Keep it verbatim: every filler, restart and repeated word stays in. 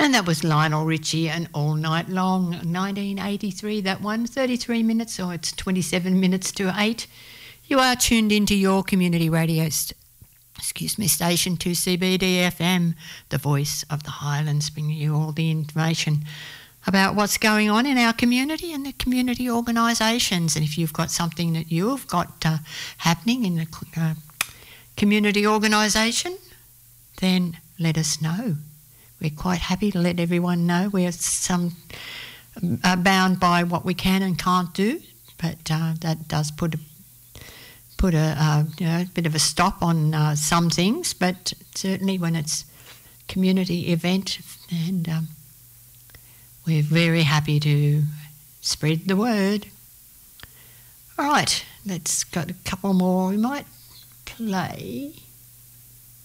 And that was Lionel Richie and All Night Long, nineteen eighty-three, that one, thirty-three minutes, or it's twenty-seven minutes to eight. You are tuned into your community radio, st- excuse me, station two C B D F M, the voice of the Highlands, bringing you all the information about what's going on in our community and the community organisations. And if you've got something that you've got uh, happening in the uh, community organisation, then let us know. We're quite happy to let everyone know. We're some uh, bound by what we can and can't do, but uh, that does put a, put a uh, you know, bit of a stop on uh, some things. But certainly when it's community event, and um, we're very happy to spread the word. All right, let's got a couple more. We might play.